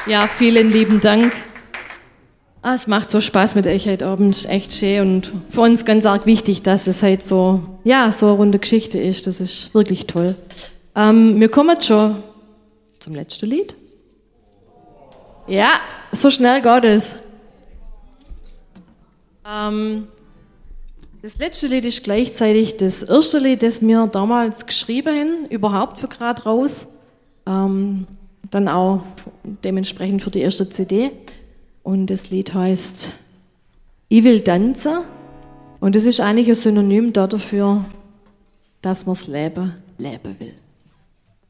Ja, vielen lieben Dank. Es macht so Spaß mit euch heute Abend, ist echt schön und für uns ganz arg wichtig, dass es halt so eine runde Geschichte ist. Das ist wirklich toll. Wir kommen jetzt schon zum letzten Lied. Ja, so schnell geht es. Das letzte Lied ist gleichzeitig das erste Lied, das wir damals geschrieben haben, überhaupt für gerade raus. Dann auch dementsprechend für die erste CD. Und das Lied heißt Ich will tanzen. Und das ist eigentlich ein Synonym dafür, dass man das Leben leben will.